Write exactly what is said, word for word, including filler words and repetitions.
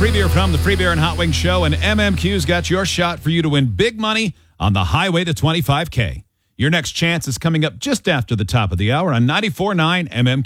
free beer from the Free Beer and Hot Wings Show, and M M Q's got your shot for you to win big money on the highway to twenty-five K. Your next chance is coming up just after the top of the hour on ninety-four point nine M M Q.